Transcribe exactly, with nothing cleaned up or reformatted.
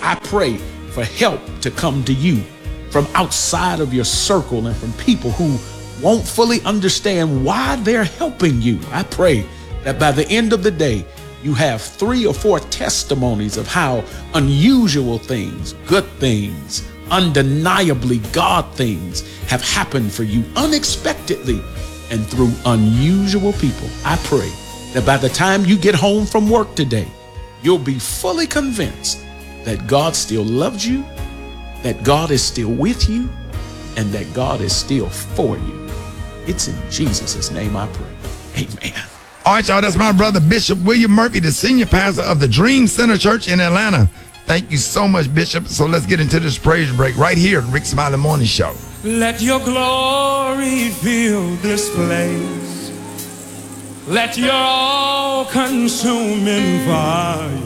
I pray for help to come to you from outside of your circle and from people who won't fully understand why they're helping you. I pray that by the end of the day, you have three or four testimonies of how unusual things, good things, undeniably God things have happened for you unexpectedly and through unusual people. I pray that by the time you get home from work today, you'll be fully convinced that God still loves you, that God is still with you, and that God is still for you. It's in Jesus' name I pray. Amen. All right, y'all, that's my brother, Bishop William Murphy, the senior pastor of the Dream Center Church in Atlanta. Thank you so much, Bishop. So let's get into this praise break right here at Rick Smiley Morning Show. Let your glory fill this place. Let your all-consuming fire